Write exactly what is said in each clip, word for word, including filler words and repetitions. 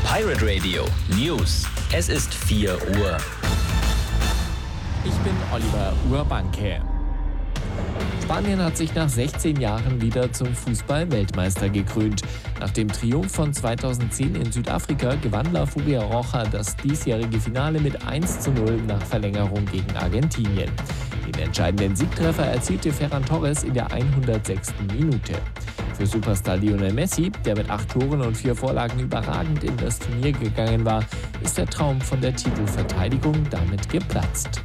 Pirate Radio News. Es ist vier Uhr. Ich bin Oliver Urbanke. Spanien hat sich nach sechzehn Jahren wieder zum Fußball-Weltmeister gekrönt. Nach dem Triumph von zweitausendzehn in Südafrika gewann La Furia Roja das diesjährige Finale mit eins zu null nach Verlängerung gegen Argentinien. Den entscheidenden Siegtreffer erzielte Ferran Torres in der hundertsechsten Minute. Für Superstar Lionel Messi, der mit acht Toren und vier Vorlagen überragend in das Turnier gegangen war, ist der Traum von der Titelverteidigung damit geplatzt.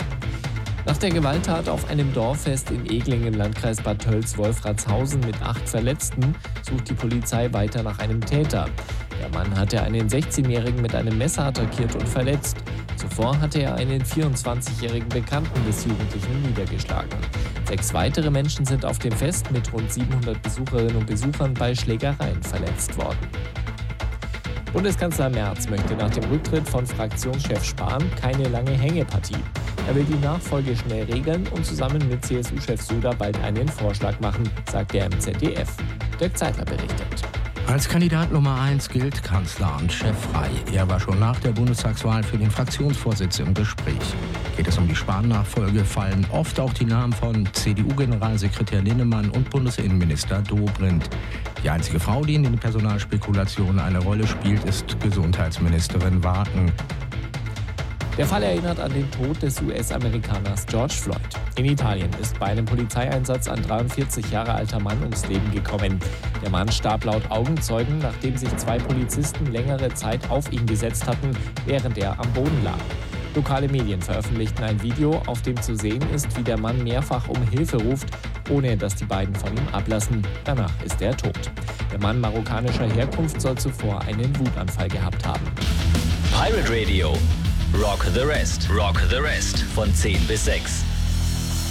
Nach der Gewalttat auf einem Dorffest in Eglingen, Landkreis Bad Tölz-Wolfratshausen mit acht Verletzten, sucht die Polizei weiter nach einem Täter. Der Mann hatte einen sechzehnjährigen mit einem Messer attackiert und verletzt. Zuvor hatte er einen vierundzwanzigjährigen Bekannten des Jugendlichen niedergeschlagen. Sechs weitere Menschen sind auf dem Fest mit rund siebenhundert Besucherinnen und Besuchern bei Schlägereien verletzt worden. Bundeskanzler Merz möchte nach dem Rücktritt von Fraktionschef Spahn keine lange Hängepartie. Er will die Nachfolge schnell regeln und zusammen mit C S U-Chef Söder bald einen Vorschlag machen, sagt er im Z D F. Dirk Zeitler berichtet. Als Kandidat Nummer eins gilt Kanzleramt-Chef frei. Er war schon nach der Bundestagswahl für den Fraktionsvorsitz im Gespräch. Geht es um die Spahn-Nachfolge, fallen oft auch die Namen von C D U-Generalsekretär Linnemann und Bundesinnenminister Dobrindt. Die einzige Frau, die in den Personalspekulationen eine Rolle spielt, ist Gesundheitsministerin Waken. Der Fall erinnert an den Tod des U S-Amerikaners George Floyd. In Italien ist bei einem Polizeieinsatz ein dreiundvierzig Jahre alter Mann ums Leben gekommen. Der Mann starb laut Augenzeugen, nachdem sich zwei Polizisten längere Zeit auf ihn gesetzt hatten, während er am Boden lag. Lokale Medien veröffentlichten ein Video, auf dem zu sehen ist, wie der Mann mehrfach um Hilfe ruft, ohne dass die beiden von ihm ablassen. Danach ist er tot. Der Mann marokkanischer Herkunft soll zuvor einen Wutanfall gehabt haben. Pirate Radio. Rock the Rest. Rock the Rest. Von zehn bis sechs.